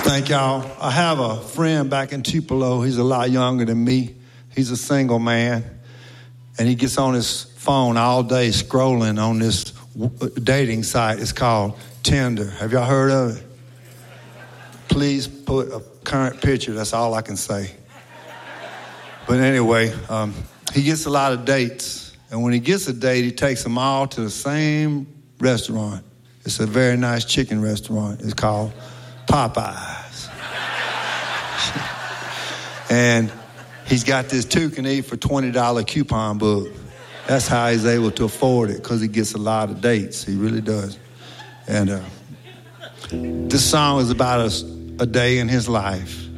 Thank y'all. I have a friend back in Tupelo. He's a lot younger than me. He's a single man, and he gets on his phone all day scrolling on this dating site. It's called Tinder. Have y'all heard of it? Please put a current picture. That's all I can say. But anyway, he gets a lot of dates, and when he gets a date, he takes them all to the same restaurant. It's a very nice chicken restaurant. It's called Popeyes. And he's got this two can eat for $20 coupon book. That's how he's able to afford it, because he gets a lot of dates. He really does. And this song is about a day in his life.